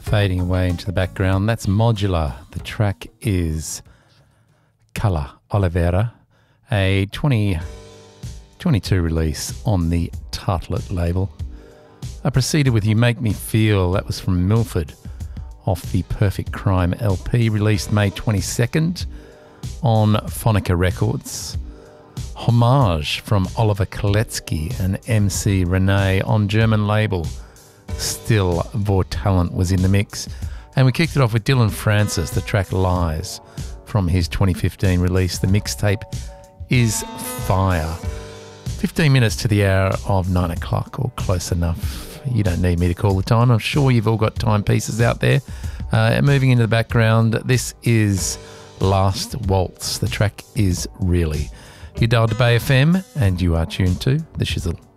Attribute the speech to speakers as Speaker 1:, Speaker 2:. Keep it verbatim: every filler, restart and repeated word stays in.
Speaker 1: fading away into the background. That's Modular. The track is Colour Oliveira, a twenty twenty-two release on the Tartlet label. I proceeded with You Make Me Feel. That was from Milford off the Perfect Crime L P, released May twenty-second on Phonica Records. Homage from Oliver Koletsky and M C Renee on German label Still Vortalent was in the mix. And we kicked it off with Dylan Francis, the track Lies from his twenty fifteen release. The mixtape is Fire. fifteen minutes to the hour of nine o'clock, or close enough. You don't need me to call the time. I'm sure you've all got timepieces out there. Uh, moving into the background, this is Last Waltz. The track is Really. You dialed to Bay F M and you are tuned to The Shizzle.